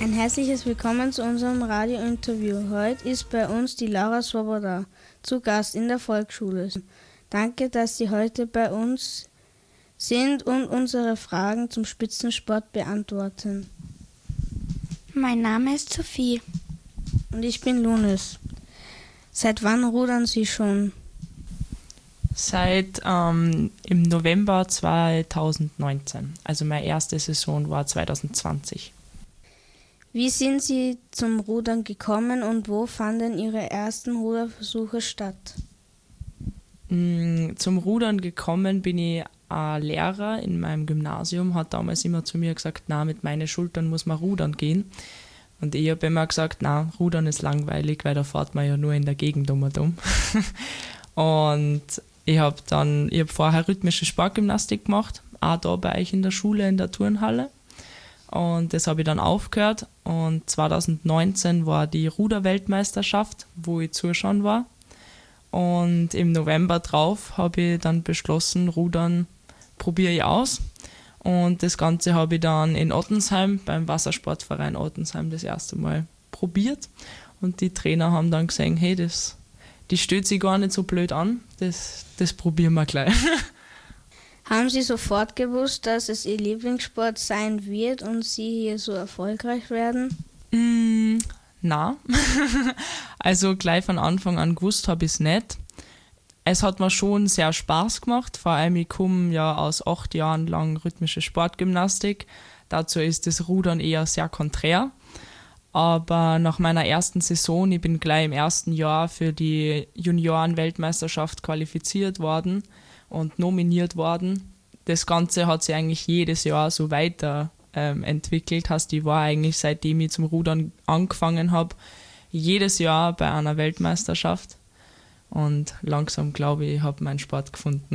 Ein herzliches Willkommen zu unserem Radiointerview. Heute ist bei uns die Laura Swoboda zu Gast in der Volksschule. Danke, dass Sie heute bei uns sind und unsere Fragen zum Spitzensport beantworten. Mein Name ist Sophie. Und ich bin Lunis. Seit wann rudern Sie schon? Seit im November 2019. Also meine erste Saison war 2020. Wie sind Sie zum Rudern gekommen und wo fanden Ihre ersten Ruderversuche statt? Zum Rudern gekommen bin ich, ein Lehrer in meinem Gymnasium hat damals immer zu mir gesagt, na, mit meinen Schultern muss man rudern gehen. Und ich habe immer gesagt, na, Rudern ist langweilig, weil da fährt man ja nur in der Gegend um und um. Und ich habe vorher rhythmische Sportgymnastik gemacht, auch da bei euch in der Schule, in der Turnhalle. Und das habe ich dann aufgehört. Und 2019 war die Ruderweltmeisterschaft, wo ich zuschauen war. Und im November drauf habe ich dann beschlossen, Rudern probiere ich aus. Und das Ganze habe ich dann in Ottensheim, beim Wassersportverein Ottensheim, das erste Mal probiert. Und die Trainer haben dann gesehen, hey, die stellt sich gar nicht so blöd an, das probieren wir gleich. Haben Sie sofort gewusst, dass es Ihr Lieblingssport sein wird und Sie hier so erfolgreich werden? Na, also gleich von Anfang an gewusst habe ich es nicht. Es hat mir schon sehr Spaß gemacht, vor allem ich komme ja aus 8 Jahren lang rhythmische Sportgymnastik. Dazu ist das Rudern eher sehr konträr. Aber nach meiner ersten Saison, ich bin gleich im ersten Jahr für die Junioren-Weltmeisterschaft qualifiziert worden und nominiert worden. Das Ganze hat sich eigentlich jedes Jahr so weiter entwickelt. Heißt, ich war eigentlich, seitdem ich zum Rudern angefangen habe, jedes Jahr bei einer Weltmeisterschaft. Und langsam glaube ich, habe meinen Sport gefunden.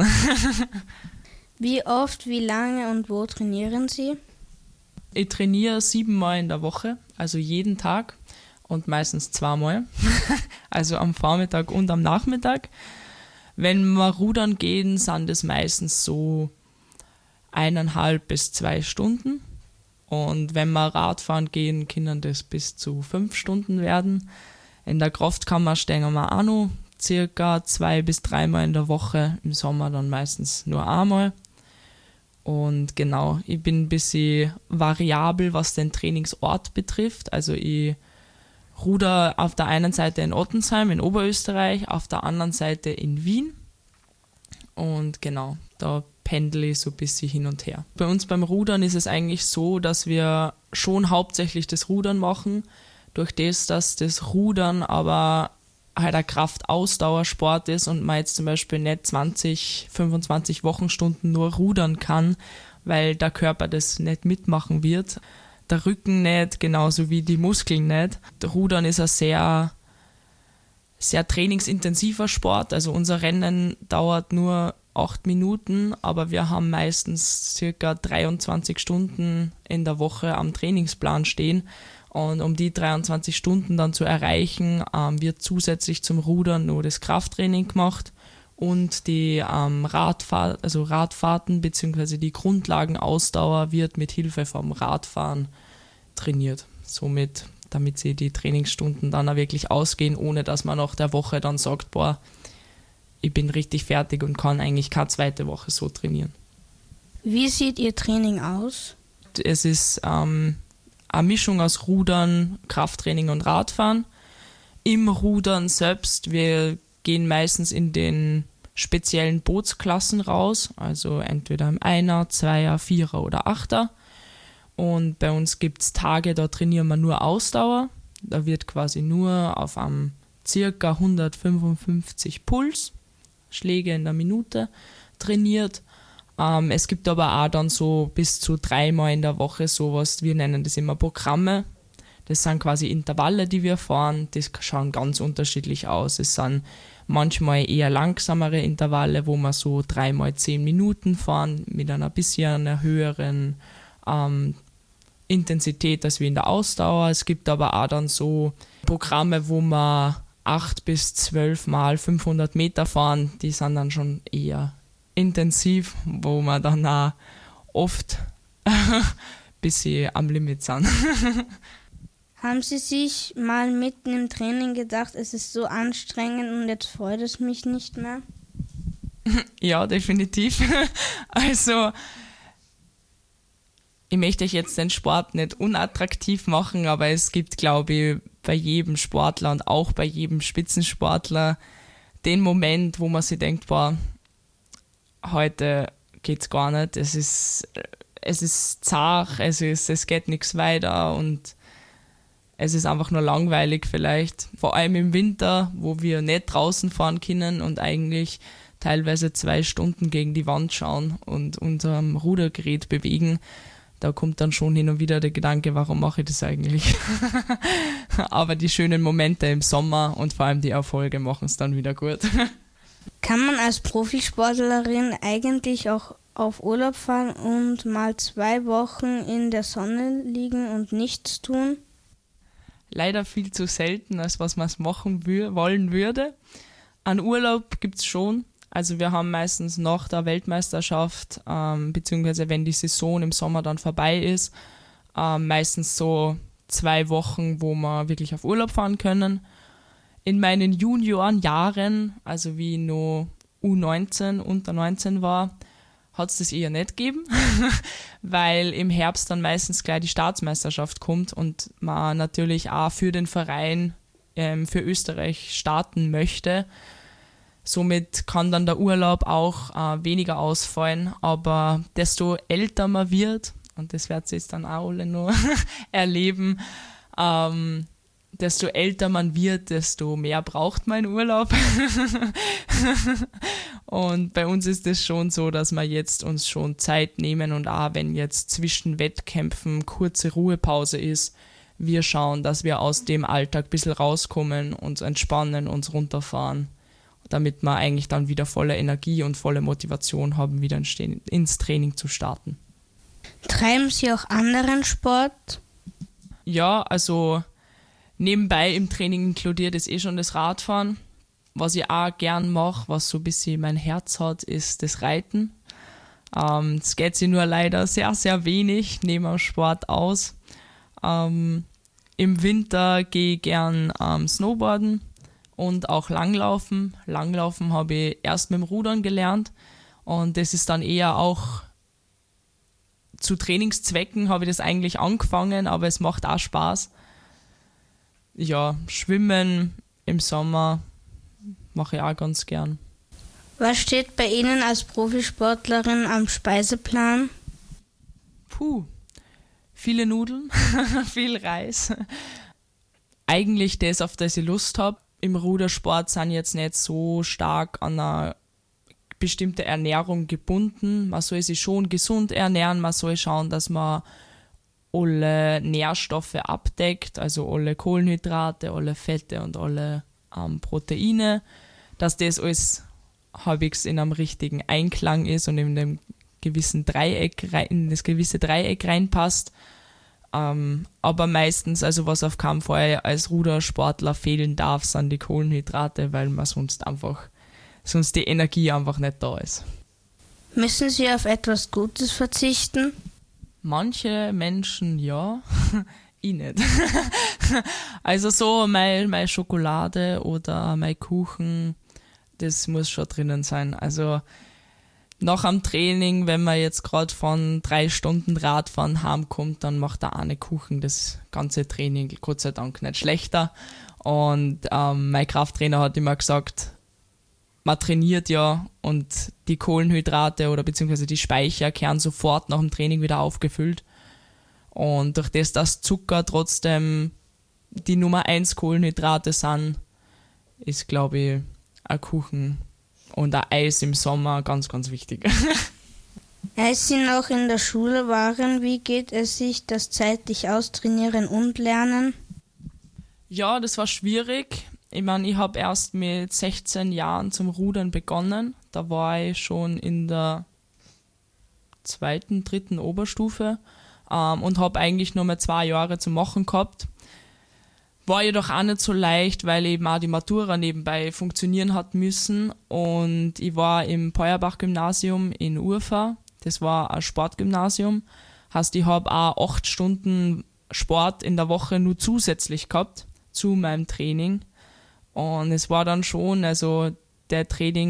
Wie oft, wie lange und wo trainieren Sie? Ich trainiere 7 Mal in der Woche, also jeden Tag und meistens 2 Mal. Also am Vormittag und am Nachmittag. Wenn wir rudern gehen, sind es meistens so 1,5 bis 2 Stunden. Und wenn wir Radfahren gehen, können das bis zu 5 Stunden werden. In der Kraftkammer stehen wir auch noch circa 2 bis 3 Mal in der Woche. Im Sommer dann meistens nur einmal. Und genau, ich bin ein bisschen variabel, was den Trainingsort betrifft. Also ich ruder auf der einen Seite in Ottensheim in Oberösterreich, auf der anderen Seite in Wien. Und genau, da pendle ich so ein bisschen hin und her. Bei uns beim Rudern ist es eigentlich so, dass wir schon hauptsächlich das Rudern machen, durch das, dass das Rudern aber halt ein Kraftausdauersport ist und man jetzt zum Beispiel nicht 20, 25 Wochenstunden nur rudern kann, weil der Körper das nicht mitmachen wird. Der Rücken nicht, genauso wie die Muskeln nicht. Der Rudern ist ein sehr, sehr trainingsintensiver Sport. Also unser Rennen dauert nur 8 Minuten, aber wir haben meistens ca. 23 Stunden in der Woche am Trainingsplan stehen. Und um die 23 Stunden dann zu erreichen, wird zusätzlich zum Rudern nur das Krafttraining gemacht und die Radfahrten bzw. die Grundlagenausdauer wird mit Hilfe vom Radfahren trainiert. Somit, damit sie die Trainingsstunden dann auch wirklich ausgehen, ohne dass man nach der Woche dann sagt, boah, ich bin richtig fertig und kann eigentlich keine zweite Woche so trainieren. Wie sieht Ihr Training aus? Es ist eine Mischung aus Rudern, Krafttraining und Radfahren. Im Rudern selbst, wir gehen meistens in den speziellen Bootsklassen raus, also entweder im 1er, 2er, 4er oder 8er. Und bei uns gibt es Tage, da trainieren wir nur Ausdauer. Da wird quasi nur auf einem ca. 155 Puls, Schläge in der Minute, trainiert. Es gibt aber auch dann so bis zu 3 Mal in der Woche sowas, wir nennen das immer Programme. Das sind quasi Intervalle, die wir fahren, die schauen ganz unterschiedlich aus. Es sind manchmal eher langsamere Intervalle, wo wir so 3 mal 10 Minuten fahren, mit einer bisschen höheren Intensität als wie in der Ausdauer. Es gibt aber auch dann so Programme, wo wir 8 bis 12 mal 500 Meter fahren, die sind dann schon eher intensiv, wo wir dann auch oft ein bisschen am Limit sind. Haben Sie sich mal mitten im Training gedacht, es ist so anstrengend und jetzt freut es mich nicht mehr? Ja, definitiv. Also, ich möchte euch jetzt den Sport nicht unattraktiv machen, aber es gibt, glaube ich, bei jedem Sportler und auch bei jedem Spitzensportler den Moment, wo man sich denkt, boah, heute geht's gar nicht, es ist zart, es geht nichts weiter und es ist einfach nur langweilig vielleicht. Vor allem im Winter, wo wir nicht draußen fahren können und eigentlich teilweise 2 Stunden gegen die Wand schauen und unserem Rudergerät bewegen. Da kommt dann schon hin und wieder der Gedanke, warum mache ich das eigentlich? Aber die schönen Momente im Sommer und vor allem die Erfolge machen es dann wieder gut. Kann man als Profisportlerin eigentlich auch auf Urlaub fahren und mal 2 Wochen in der Sonne liegen und nichts tun? Leider viel zu selten, als was man es machen wollen würde. An Urlaub gibt es schon. Also wir haben meistens nach der Weltmeisterschaft, beziehungsweise wenn die Saison im Sommer dann vorbei ist, meistens so 2 Wochen, wo wir wirklich auf Urlaub fahren können. In meinen Juniorenjahren, also wie ich noch U19, unter 19 war, hat es das eher nicht gegeben, weil im Herbst dann meistens gleich die Staatsmeisterschaft kommt und man natürlich auch für den Verein für Österreich starten möchte. Somit kann dann der Urlaub auch weniger ausfallen, aber desto älter man wird, und das wird sie jetzt dann auch alle nur erleben, desto älter man wird, desto mehr braucht man Urlaub. Und bei uns ist es schon so, dass wir jetzt uns schon Zeit nehmen und auch wenn jetzt zwischen Wettkämpfen kurze Ruhepause ist, wir schauen, dass wir aus dem Alltag ein bisschen rauskommen, uns entspannen, uns runterfahren, damit wir eigentlich dann wieder volle Energie und volle Motivation haben, wieder ins Training zu starten. Treiben Sie auch anderen Sport? Ja, also nebenbei im Training inkludiert ist schon das Radfahren. Was ich auch gern mache, was so ein bisschen mein Herz hat, ist das Reiten. Es geht sich nur leider sehr, sehr wenig neben dem Sport aus. Im Winter gehe ich gern Snowboarden und auch Langlaufen. Langlaufen habe ich erst mit dem Rudern gelernt und das ist dann eher auch zu Trainingszwecken habe ich das eigentlich angefangen, aber es macht auch Spaß. Ja, Schwimmen im Sommer mache ich auch ganz gern. Was steht bei Ihnen als Profisportlerin am Speiseplan? Viele Nudeln, viel Reis. Eigentlich das, auf das ich Lust habe. Im Rudersport sind jetzt nicht so stark an eine bestimmte Ernährung gebunden. Man soll sich schon gesund ernähren, man soll schauen, dass man alle Nährstoffe abdeckt, also alle Kohlenhydrate, alle Fette und alle Proteine, dass das alles halbwegs in einem richtigen Einklang ist und in dem gewissen in das gewisse Dreieck reinpasst. Aber meistens, also was auf keinen Fall als Rudersportler fehlen darf, sind die Kohlenhydrate, weil man sonst die Energie einfach nicht da ist. Müssen Sie auf etwas Gutes verzichten? Manche Menschen ja, ich nicht. Also so meine Schokolade oder mein Kuchen, das muss schon drinnen sein. Also nach dem Training, wenn man jetzt gerade von 3 Stunden Radfahren heimkommt, dann macht der eine Kuchen das ganze Training Gott sei Dank nicht schlechter. Und mein Krafttrainer hat immer gesagt, man trainiert ja und die Kohlenhydrate oder beziehungsweise die Speicher kehren sofort nach dem Training wieder aufgefüllt. Und durch das, dass Zucker trotzdem die Nummer 1 Kohlenhydrate sind, ist, glaube ich, ein Kuchen und ein Eis im Sommer ganz, ganz wichtig. Als Sie noch in der Schule waren, wie geht es sich das zeitlich austrainieren und lernen? Ja, das war schwierig. Ich meine, ich habe erst mit 16 Jahren zum Rudern begonnen. Da war ich schon in der 2., 3. Oberstufe und habe eigentlich nur mehr 2 Jahre zu machen gehabt. War jedoch auch nicht so leicht, weil eben auch die Matura nebenbei funktionieren hat müssen. Und ich war im Peuerbach-Gymnasium in Urfa. Das war ein Sportgymnasium. Heißt, ich habe auch 8 Stunden Sport in der Woche nur zusätzlich gehabt zu meinem Training. Und es war dann schon, also der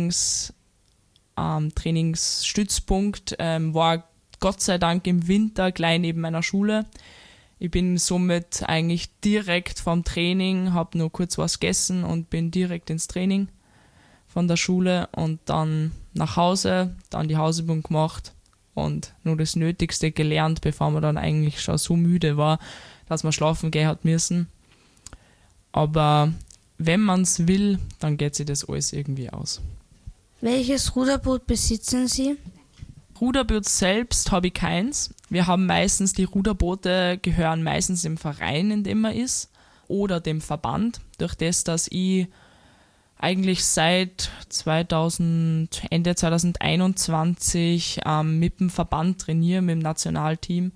Trainingsstützpunkt war Gott sei Dank im Winter gleich neben meiner Schule. Ich bin somit eigentlich direkt vom Training, habe nur kurz was gegessen und bin direkt ins Training von der Schule und dann nach Hause, dann die Hausübung gemacht und nur das Nötigste gelernt, bevor man dann eigentlich schon so müde war, dass man schlafen gehen hat müssen. Aber wenn man es will, dann geht sich das alles irgendwie aus. Welches Ruderboot besitzen Sie? Ruderboot selbst habe ich keins. Wir haben meistens, die Ruderboote gehören meistens dem Verein, in dem man ist, oder dem Verband. Durch das, dass ich eigentlich seit Ende 2021 mit dem Verband trainiere, mit dem Nationalteam,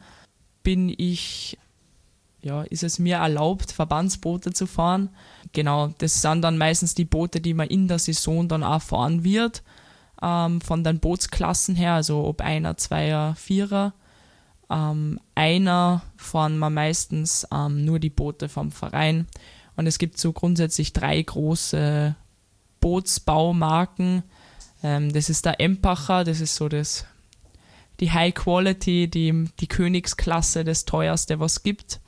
ist es mir erlaubt, Verbandsboote zu fahren. Genau, das sind dann meistens die Boote, die man in der Saison dann auch fahren wird, von den Bootsklassen her, also ob Einer, Zweier, Vierer. Einer fahren wir meistens nur die Boote vom Verein. Und es gibt so grundsätzlich 3 große Bootsbaumarken. Das ist der Empacher, das ist so die High Quality, die Königsklasse, das teuerste, was es gibt.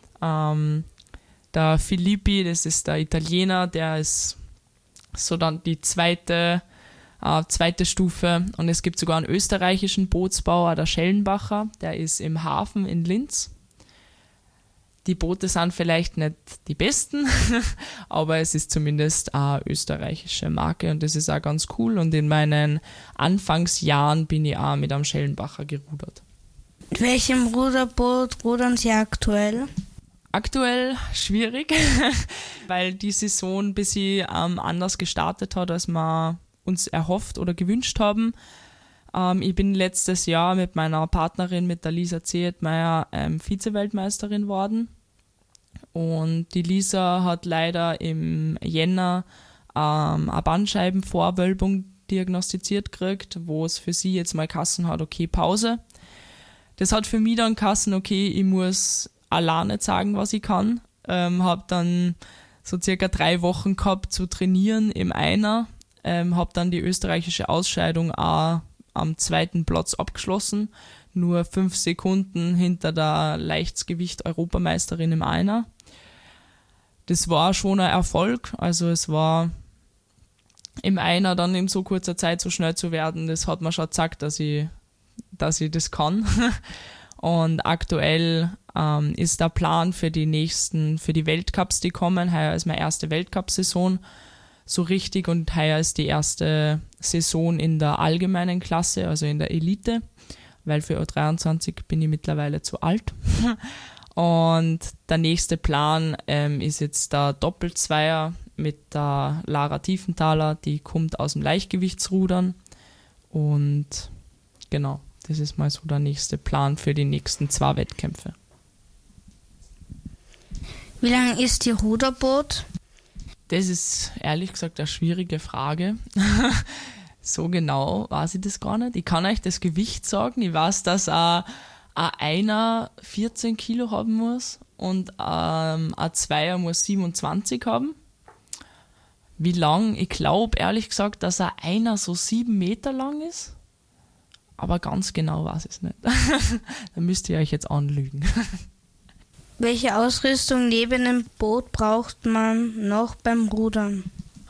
Der Filippi, das ist der Italiener, der ist so dann die zweite Stufe. Und es gibt sogar einen österreichischen Bootsbauer, der Schellenbacher, der ist im Hafen in Linz. Die Boote sind vielleicht nicht die besten, aber es ist zumindest eine österreichische Marke und das ist auch ganz cool. Und in meinen Anfangsjahren bin ich auch mit einem Schellenbacher gerudert. Mit welchem Ruderboot rudern Sie aktuell? Aktuell schwierig, weil die Saison ein bisschen anders gestartet hat, als wir uns erhofft oder gewünscht haben. Ich bin letztes Jahr mit meiner Partnerin, mit der Lisa Zehetmeier, Vize-Weltmeisterin geworden. Und die Lisa hat leider im Jänner eine Bandscheibenvorwölbung diagnostiziert gekriegt, wo es für sie jetzt mal geheißen hat, okay, Pause. Das hat für mich dann geheißen, okay, ich muss alleine sagen, was ich kann. Habe dann so circa 3 Wochen gehabt zu trainieren im Einer. Habe dann die österreichische Ausscheidung auch am 2. Platz abgeschlossen. Nur 5 Sekunden hinter der Leichtgewicht-Europameisterin im Einer. Das war schon ein Erfolg. Also es war im Einer dann in so kurzer Zeit so schnell zu werden, das hat mir schon gezeigt, dass ich das kann. Und aktuell ist der Plan für die Weltcups, die kommen. Heuer ist meine erste Weltcup-Saison so richtig und heuer ist die erste Saison in der allgemeinen Klasse, also in der Elite, weil für U23 bin ich mittlerweile zu alt. Und der nächste Plan ist jetzt der Doppelzweier mit der Lara Tiefenthaler, die kommt aus dem Leichtgewichtsrudern. Und genau, das ist mal so der nächste Plan für die nächsten 2 Wettkämpfe. Wie lang ist Ihr Ruderboot? Das ist ehrlich gesagt eine schwierige Frage. So genau weiß ich das gar nicht. Ich kann euch das Gewicht sagen. Ich weiß, dass einer 14 Kilo haben muss und ein Zweier muss 27 haben. Wie lang? Ich glaube ehrlich gesagt, dass einer so 7 Meter lang ist. Aber ganz genau weiß ich es nicht. Da müsst ihr euch jetzt anlügen. Welche Ausrüstung neben dem Boot braucht man noch beim Rudern?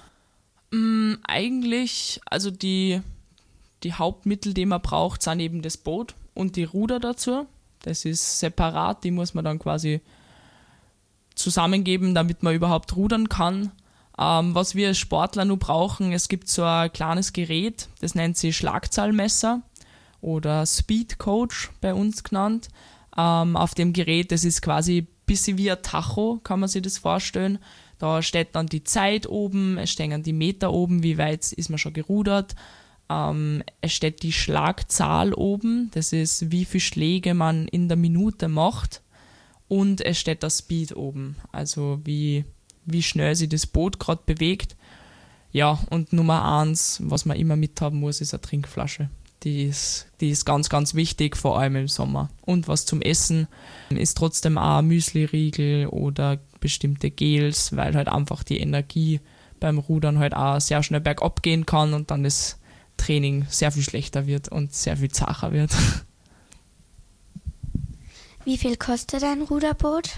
Eigentlich, also die Hauptmittel, die man braucht, sind eben das Boot und die Ruder dazu. Das ist separat, die muss man dann quasi zusammengeben, damit man überhaupt rudern kann. Was wir als Sportler nur brauchen, es gibt so ein kleines Gerät, das nennt sich Schlagzahlmesser oder Speed Coach bei uns genannt. Auf dem Gerät, das ist quasi ein bisschen wie ein Tacho, kann man sich das vorstellen. Da steht dann die Zeit oben, es stehen die Meter oben, wie weit ist man schon gerudert. Es steht die Schlagzahl oben, das ist wie viele Schläge man in der Minute macht. Und es steht der Speed oben, also wie schnell sich das Boot gerade bewegt. Ja, und Nummer 1, was man immer mithaben muss, ist eine Trinkflasche. Die ist ganz, ganz wichtig, vor allem im Sommer. Und was zum Essen ist trotzdem auch Müsli-Riegel oder bestimmte Gels, weil halt einfach die Energie beim Rudern halt auch sehr schnell bergab gehen kann und dann das Training sehr viel schlechter wird und sehr viel zacher wird. Wie viel kostet ein Ruderboot?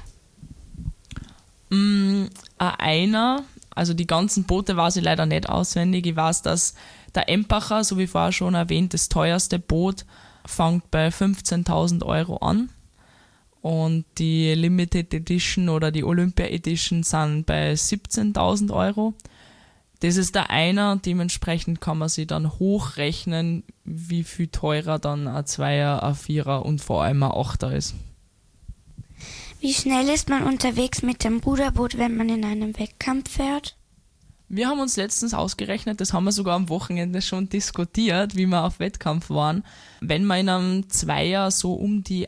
Einer, also die ganzen Boote weiß ich leider nicht auswendig. Ich weiß, dass der Empacher, so wie vorher schon erwähnt, das teuerste Boot fängt bei 15.000 Euro an. Und die Limited Edition oder die Olympia Edition sind bei 17.000 Euro. Das ist der Einer, dementsprechend kann man sich dann hochrechnen, wie viel teurer dann ein Zweier, ein Vierer und vor allem ein Achter ist. Wie schnell ist man unterwegs mit dem Ruderboot, wenn man in einem Wettkampf fährt? Wir haben uns letztens ausgerechnet, das haben wir sogar am Wochenende schon diskutiert, wie wir auf Wettkampf waren. Wenn man in einem Zweier so um die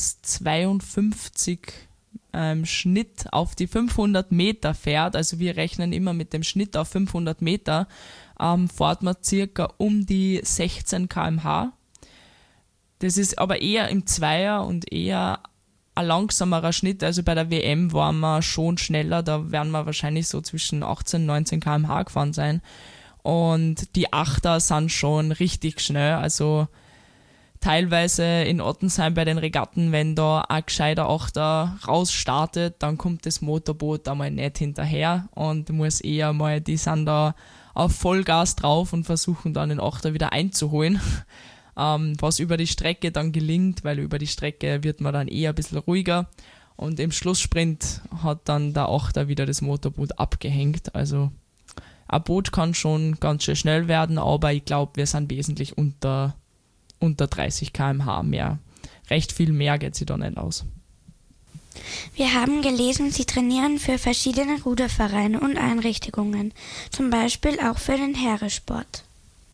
1,52 Schnitt auf die 500 Meter fährt, also wir rechnen immer mit dem Schnitt auf 500 Meter, fährt man circa um die 16 km/h. Das ist aber eher im Zweier und eher ein langsamerer Schnitt, also bei der WM waren wir schon schneller, da werden wir wahrscheinlich so zwischen 18 und 19 km/h gefahren sein. Und die Achter sind schon richtig schnell, also teilweise in Ottensheim bei den Regatten, wenn da ein gescheiter Achter rausstartet, dann kommt das Motorboot einmal nicht hinterher und muss eher mal, die sind da auf Vollgas drauf und versuchen dann den Achter wieder einzuholen. Was über die Strecke dann gelingt, weil über die Strecke wird man dann eher ein bisschen ruhiger und im Schlusssprint hat dann der Achter wieder das Motorboot abgehängt. Also ein Boot kann schon ganz schön schnell werden, aber ich glaube, wir sind wesentlich unter 30 km/h mehr. Recht viel mehr geht sie da nicht aus. Wir haben gelesen, Sie trainieren für verschiedene Rudervereine und Einrichtungen, zum Beispiel auch für den Heeresport.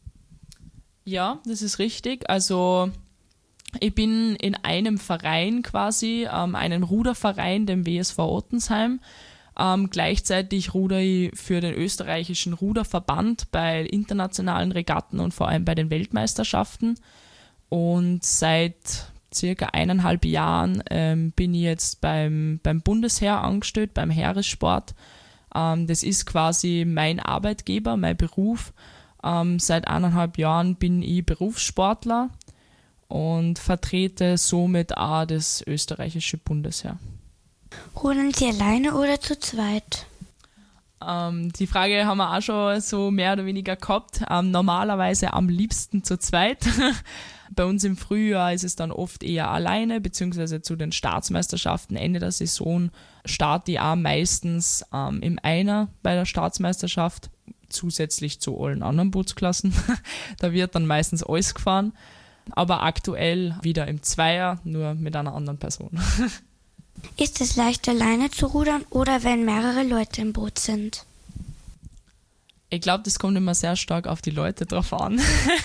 Ja, das ist richtig. Also ich bin in einem Verein quasi, einen Ruderverein, dem WSV Ottensheim. Gleichzeitig rudere ich für den österreichischen Ruderverband bei internationalen Regatten und vor allem bei den Weltmeisterschaften. Und seit circa 1,5 Jahren bin ich jetzt beim Bundesheer angestellt, beim Heeressport. Das ist quasi mein Arbeitgeber, mein Beruf. Seit 1,5 Jahren bin ich Berufssportler und vertrete somit auch das österreichische Bundesheer. Rudern Sie alleine oder zu zweit? Die Frage haben wir auch schon so mehr oder weniger gehabt. Normalerweise am liebsten zu zweit. Bei uns im Frühjahr ist es dann oft eher alleine, beziehungsweise zu den Staatsmeisterschaften Ende der Saison starte ich auch meistens im Einer bei der Staatsmeisterschaft, zusätzlich zu allen anderen Bootsklassen. Da wird dann meistens alles gefahren. Aber aktuell wieder im Zweier, nur mit einer anderen Person. Ist es leicht, alleine zu rudern oder wenn mehrere Leute im Boot sind? Ich glaube, das kommt immer sehr stark auf die Leute drauf an.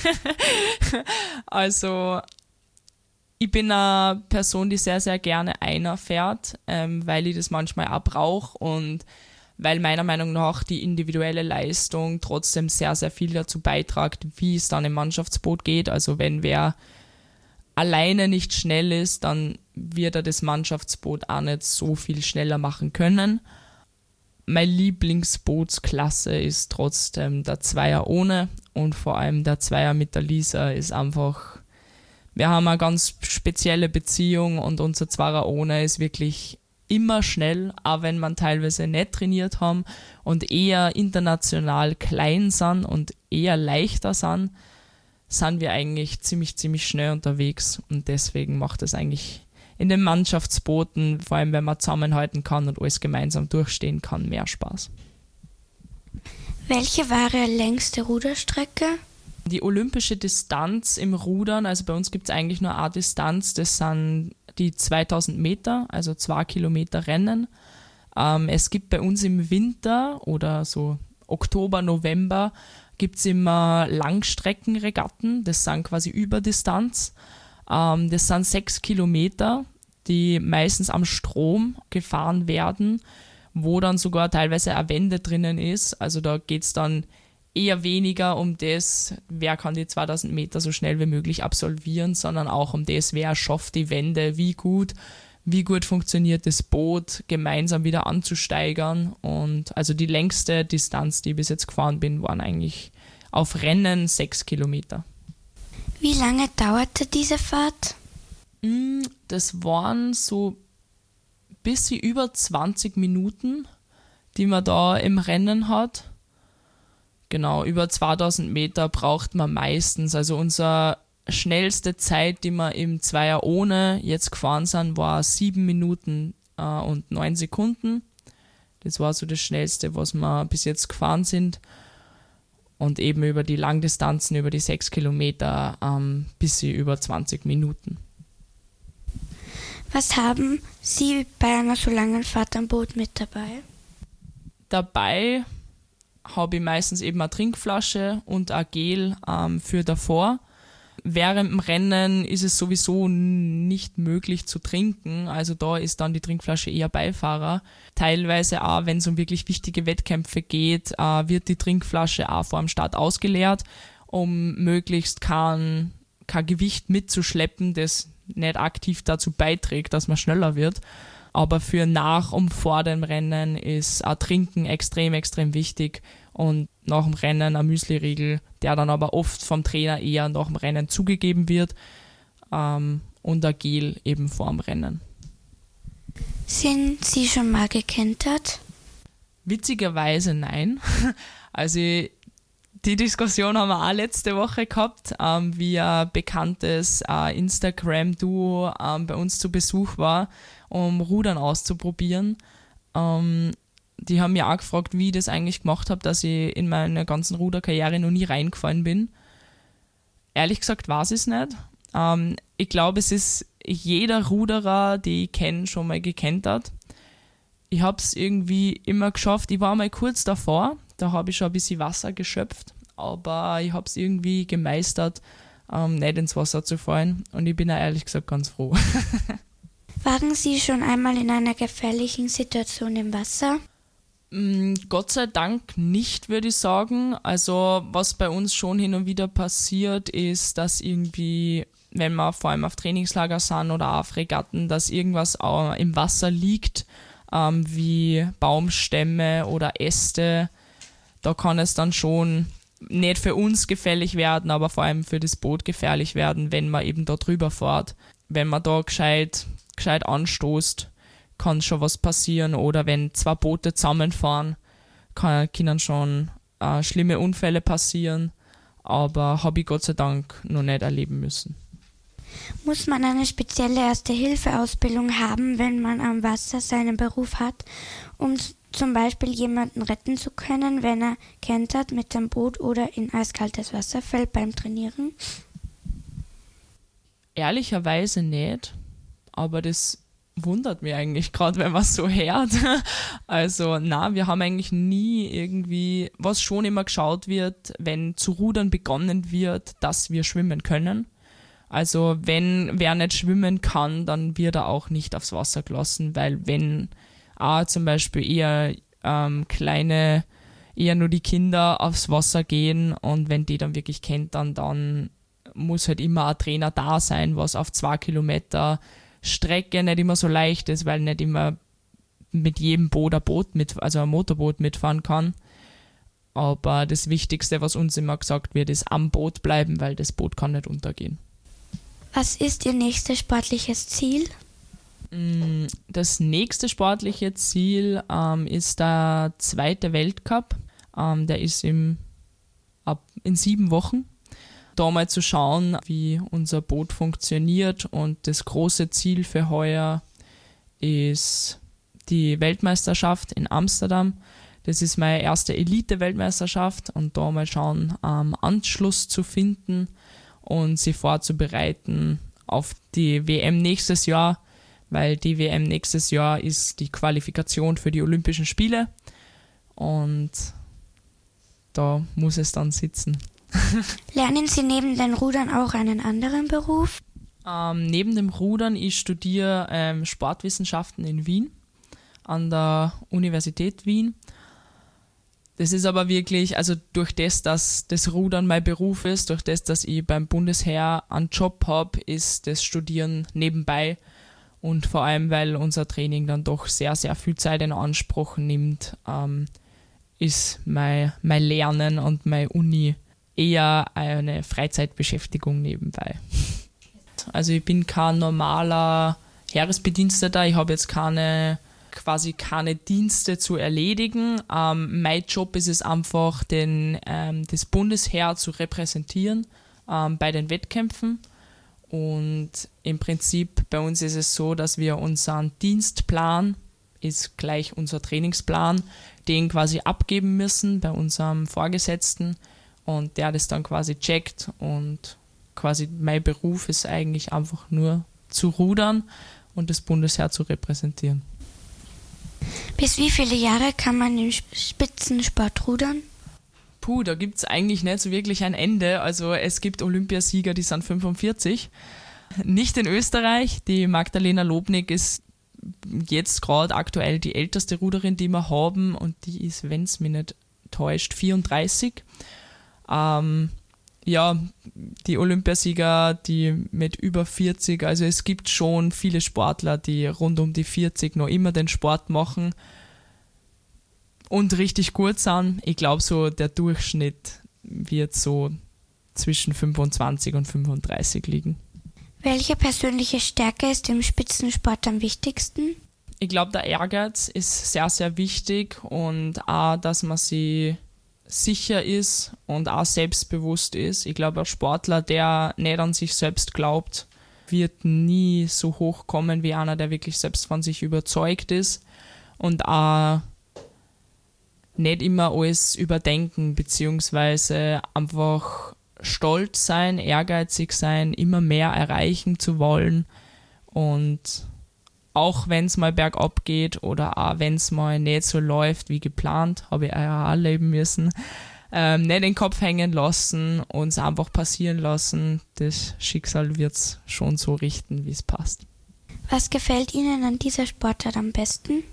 Also, ich bin eine Person, die sehr, sehr gerne einer fährt, weil ich das manchmal auch brauche und weil meiner Meinung nach die individuelle Leistung trotzdem sehr, sehr viel dazu beiträgt, wie es dann im Mannschaftsboot geht. Also wenn wer alleine nicht schnell ist, dann wird er das Mannschaftsboot auch nicht so viel schneller machen können. Meine Lieblingsbootsklasse ist trotzdem der Zweier ohne und vor allem der Zweier mit der Lisa ist einfach, wir haben eine ganz spezielle Beziehung und unser Zweier ohne ist wirklich immer schnell, auch wenn man teilweise nicht trainiert haben und eher international klein sind und eher leichter sind wir eigentlich ziemlich, ziemlich schnell unterwegs und deswegen macht es eigentlich in den Mannschaftsbooten, vor allem wenn man zusammenhalten kann und alles gemeinsam durchstehen kann, mehr Spaß. Welche war Ihre längste Ruderstrecke? Die olympische Distanz im Rudern, also bei uns gibt es eigentlich nur eine Distanz, das sind die 2000 Meter, also 2 Kilometer Rennen. Es gibt bei uns im Winter oder so Oktober, November gibt es immer Langstreckenregatten, das sind quasi Überdistanz. Das sind 6 Kilometer, die meistens am Strom gefahren werden, wo dann sogar teilweise eine Wende drinnen ist. Also da geht es dann eher weniger um das, wer kann die 2000 Meter so schnell wie möglich absolvieren, sondern auch um das, wer schafft die Wende, wie gut funktioniert das Boot, gemeinsam wieder anzusteigern. Und also die längste Distanz, die ich bis jetzt gefahren bin, waren eigentlich auf Rennen 6 Kilometer. Wie lange dauerte diese Fahrt? Das waren so ein bisschen über 20 Minuten, die man da im Rennen hat. Genau, über 2000 Meter braucht man meistens. Also unsere schnellste Zeit, die wir im Zweier ohne jetzt gefahren sind, war 7 Minuten und 9 Sekunden. Das war so das Schnellste, was wir bis jetzt gefahren sind. Und eben über die Langdistanzen, über die 6 Kilometer, bisschen über 20 Minuten. Was haben Sie bei einer so langen Fahrt am Boot mit dabei? Dabei habe ich meistens eben eine Trinkflasche und ein Gel für davor. Während dem Rennen ist es sowieso nicht möglich zu trinken, also da ist dann die Trinkflasche eher Beifahrer. Teilweise auch, wenn es um wirklich wichtige Wettkämpfe geht, wird die Trinkflasche auch vor dem Start ausgeleert, um möglichst kein Gewicht mitzuschleppen, das nicht aktiv dazu beiträgt, dass man schneller wird. Aber für nach und vor dem Rennen ist auch Trinken extrem, extrem wichtig. Und nach dem Rennen ein Müsli-Riegel, der dann aber oft vom Trainer eher nach dem Rennen zugegeben wird. Und ein Gel eben vor dem Rennen. Sind Sie schon mal gekentert? Witzigerweise nein. Also die Diskussion haben wir auch letzte Woche gehabt, wie ein bekanntes Instagram-Duo bei uns zu Besuch war, um Rudern auszuprobieren. Die haben mich auch gefragt, wie ich das eigentlich gemacht habe, dass ich in meiner ganzen Ruderkarriere noch nie reingefallen bin. Ehrlich gesagt weiß ich es nicht. Ich glaube, es ist jeder Ruderer, den ich kenne, schon mal gekentert. Ich habe es irgendwie immer geschafft. Ich war mal kurz davor, da habe ich schon ein bisschen Wasser geschöpft, aber ich habe es irgendwie gemeistert, nicht ins Wasser zu fallen. Und ich bin auch ehrlich gesagt ganz froh. Waren Sie schon einmal in einer gefährlichen Situation im Wasser? Gott sei Dank nicht, würde ich sagen. Also was bei uns schon hin und wieder passiert, ist, dass irgendwie, wenn wir vor allem auf Trainingslager sind oder auf Regatten, dass irgendwas im Wasser liegt, wie Baumstämme oder Äste. Da kann es dann schon nicht für uns gefährlich werden, aber vor allem für das Boot gefährlich werden, wenn man eben da drüber fährt. Wenn man da gescheit anstoßt, kann schon was passieren, oder wenn zwei Boote zusammenfahren, können schon schlimme Unfälle passieren, aber habe ich Gott sei Dank noch nicht erleben müssen. Muss man eine spezielle Erste-Hilfe-Ausbildung haben, wenn man am Wasser seinen Beruf hat, um zum Beispiel jemanden retten zu können, wenn er kentert mit dem Boot oder in eiskaltes Wasser fällt beim Trainieren? Ehrlicherweise nicht, aber das wundert mich eigentlich gerade, wenn man es so hört. Also na, wir haben eigentlich nie irgendwie, was schon immer geschaut wird, wenn zu rudern begonnen wird, dass wir schwimmen können. Also wenn wer nicht schwimmen kann, dann wird er auch nicht aufs Wasser gelassen, weil wenn zum Beispiel eher eher nur die Kinder aufs Wasser gehen und wenn die dann wirklich kentern, dann muss halt immer ein Trainer da sein, was auf 2 Kilometer Strecke nicht immer so leicht ist, weil nicht immer mit jedem Boot ein Motorboot mitfahren kann. Aber das Wichtigste, was uns immer gesagt wird, ist am Boot bleiben, weil das Boot kann nicht untergehen. Was ist Ihr nächstes sportliches Ziel? Das nächste sportliche Ziel ist der 2. Weltcup. Der ist in 7 Wochen. Da mal zu schauen, wie unser Boot funktioniert, und das große Ziel für heuer ist die Weltmeisterschaft in Amsterdam. Das ist meine erste Elite-Weltmeisterschaft, und da mal schauen, Anschluss zu finden und sie vorzubereiten auf die WM nächstes Jahr, weil die WM nächstes Jahr ist die Qualifikation für die Olympischen Spiele, und da muss es dann sitzen. Lernen Sie neben den Rudern auch einen anderen Beruf? Neben dem Rudern, ich studiere Sportwissenschaften in Wien, an der Universität Wien. Das ist aber wirklich, also durch das, dass das Rudern mein Beruf ist, durch das, dass ich beim Bundesheer einen Job habe, ist das Studieren nebenbei. Und vor allem, weil unser Training dann doch sehr, sehr viel Zeit in Anspruch nimmt, ist mein Lernen und meine Uni eher eine Freizeitbeschäftigung nebenbei. Also ich bin kein normaler Heeresbediensteter, ich habe jetzt keine Dienste zu erledigen. Mein Job ist es einfach, das Bundesheer zu repräsentieren bei den Wettkämpfen. Und im Prinzip bei uns ist es so, dass wir unseren Dienstplan, ist gleich unser Trainingsplan, den quasi abgeben müssen bei unserem Vorgesetzten und der das dann quasi checkt. Und quasi mein Beruf ist eigentlich einfach nur zu rudern und das Bundesheer zu repräsentieren. Bis wie viele Jahre kann man im Spitzensport rudern? Da gibt es eigentlich nicht so wirklich ein Ende. Also es gibt Olympiasieger, die sind 45. Nicht in Österreich. Die Magdalena Lobnig ist jetzt gerade aktuell die älteste Ruderin, die wir haben. Und die ist, wenn es mich nicht täuscht, 34. Die Olympiasieger, die mit über 40. Also es gibt schon viele Sportler, die rund um die 40 noch immer den Sport machen und richtig gut sind. Ich glaube, so der Durchschnitt wird so zwischen 25 und 35 liegen. Welche persönliche Stärke ist im Spitzensport am wichtigsten? Ich glaube, der Ehrgeiz ist sehr, sehr wichtig und auch, dass man sich sicher ist und auch selbstbewusst ist. Ich glaube, ein Sportler, der nicht an sich selbst glaubt, wird nie so hoch kommen wie einer, der wirklich selbst von sich überzeugt ist und auch nicht immer alles überdenken, beziehungsweise einfach stolz sein, ehrgeizig sein, immer mehr erreichen zu wollen. Und auch wenn es mal bergab geht oder auch wenn es mal nicht so läuft wie geplant, habe ich auch erleben müssen, nicht den Kopf hängen lassen und es einfach passieren lassen. Das Schicksal wird es schon so richten, wie es passt. Was gefällt Ihnen an dieser Sportart am besten?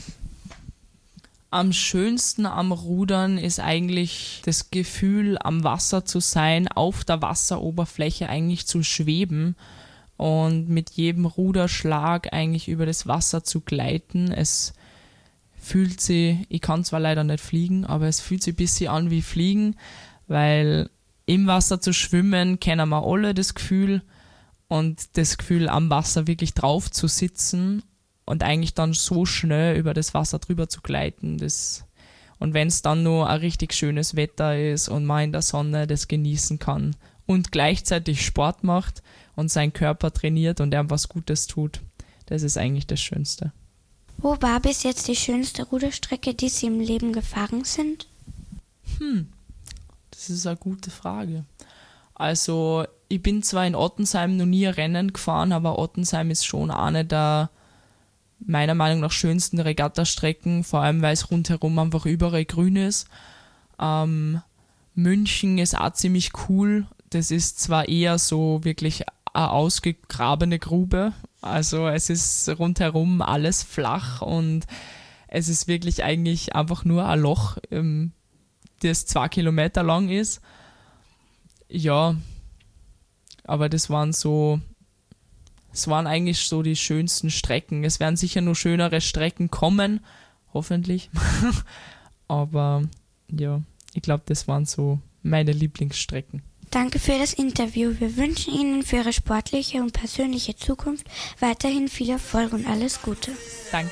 Am schönsten am Rudern ist eigentlich das Gefühl, am Wasser zu sein, auf der Wasseroberfläche eigentlich zu schweben und mit jedem Ruderschlag eigentlich über das Wasser zu gleiten. Es fühlt sich, ich kann zwar leider nicht fliegen, aber es fühlt sich ein bisschen an wie Fliegen, weil im Wasser zu schwimmen, kennen wir alle das Gefühl und das Gefühl, am Wasser wirklich drauf zu sitzen und eigentlich dann so schnell über das Wasser drüber zu gleiten. Und wenn es dann nur ein richtig schönes Wetter ist und man in der Sonne das genießen kann und gleichzeitig Sport macht und seinen Körper trainiert und er was Gutes tut, das ist eigentlich das Schönste. Wo war bis jetzt die schönste Ruderstrecke, die Sie im Leben gefahren sind? Das ist eine gute Frage. Also ich bin zwar in Ottensheim noch nie ein Rennen gefahren, aber Ottensheim ist schon eine der meiner Meinung nach schönsten Regattastrecken, vor allem weil es rundherum einfach überall grün ist. München ist auch ziemlich cool. Das ist zwar eher so wirklich eine ausgegrabene Grube, also es ist rundherum alles flach und es ist wirklich eigentlich einfach nur ein Loch, das 2 Kilometer lang ist. Ja, aber das waren eigentlich so die schönsten Strecken. Es werden sicher noch schönere Strecken kommen, hoffentlich. Aber ja, ich glaube, das waren so meine Lieblingsstrecken. Danke für das Interview. Wir wünschen Ihnen für Ihre sportliche und persönliche Zukunft weiterhin viel Erfolg und alles Gute. Danke.